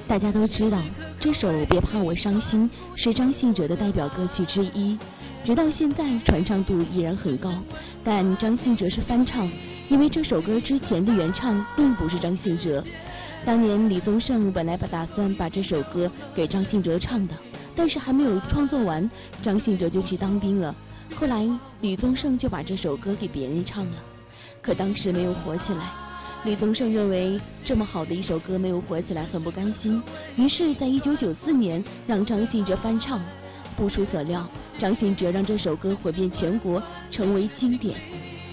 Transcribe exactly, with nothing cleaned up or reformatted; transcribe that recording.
大家都知道，这首《别怕我伤心》是张信哲的代表歌曲之一，直到现在传唱度依然很高。但张信哲是翻唱，因为这首歌之前的原唱并不是张信哲。当年李宗盛本来把打算把这首歌给张信哲唱的，但是还没有创作完，张信哲就去当兵了。后来李宗盛就把这首歌给别人唱了，可当时没有火起来。李宗盛认为这么好的一首歌没有火起来，很不甘心，于是在一九九四年让张信哲翻唱。不出所料，张信哲让这首歌火遍全国，成为经典。